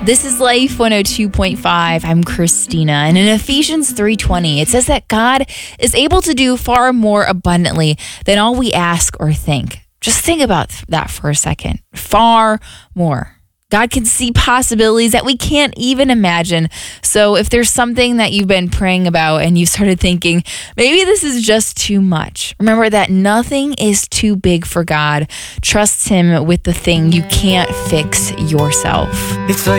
This is Life 102.5. I'm Christina. And in Ephesians 3:20, it says that God is able to do far more abundantly than all we ask or think. Just think about that for a second. Far more. God can see possibilities that we can't even imagine. So if there's something that you've been praying about and you started thinking, maybe this is just too much, remember that nothing is too big for God. Trust Him with the thing you can't fix yourself. It's like